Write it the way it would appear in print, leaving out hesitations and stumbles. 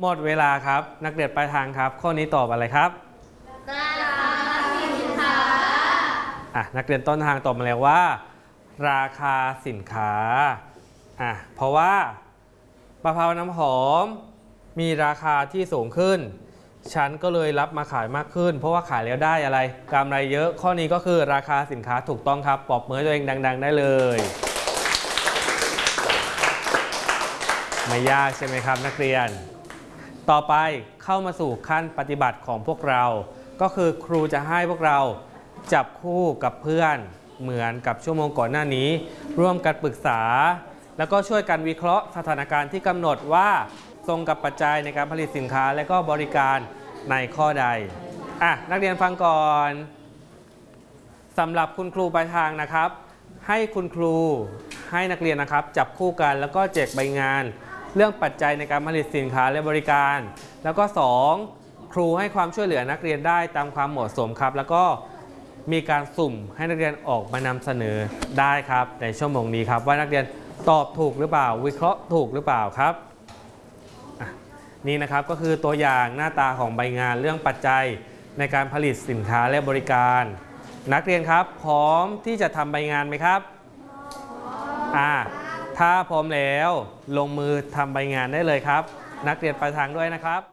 หมดเวลาครับนักเรียนปลายทางครับข้อนี้ตอบอะไรครับราคาสินค้านักเรียนต้นทางตอบมาแล้วว่าราคาสินค้าเพราะว่ามะพร้าวน้ำหอมมีราคาที่สูงขึ้นฉันก็เลยรับมาขายมากขึ้นเพราะว่าขายแล้วได้อะไรกำไรเยอะข้อนี้ก็คือราคาสินค้าถูกต้องครับปรบมือตัวเองดังๆได้เลยไม่ยากใช่ไหมครับนักเรียนต่อไปเข้ามาสู่ขั้นปฏิบัติของพวกเราก็คือครูจะให้พวกเราจับคู่กับเพื่อนเหมือนกับชั่วโมงก่อนหน้านี้ร่วมกันปรึกษาแล้วก็ช่วยกันวิเคราะห์สถานการณ์ที่กำหนดว่าตรงกับปัจจัยในการผลิตสินค้าและก็บริการในข้อใดนักเรียนฟังก่อนสำหรับคุณครูปลายทางนะครับให้คุณครูให้นักเรียนนะครับจับคู่กันแล้วก็แจกใบงานเรื่องปัจจัยในการผลิตสินค้าและบริการแล้วก็2ครูให้ความช่วยเหลือนักเรียนได้ตามความเหมาะสมครับแล้วก็มีการสุ่มให้นักเรียนออกมานำเสนอได้ครับในชั่วโมงนี้ครับว่านักเรียนตอบถูกหรือเปล่าวิเคราะห์ถูกหรือเปล่าครับนี่นะครับก็คือตัวอย่างหน้าตาของใบงานเรื่องปัจจัยในการผลิตสินค้าและบริการนักเรียนครับพร้อมที่จะทำใบงานไหมครับถ้าพร้อมแล้วลงมือทำใบงานได้เลยครับนักเรียนปลายทางด้วยนะครับ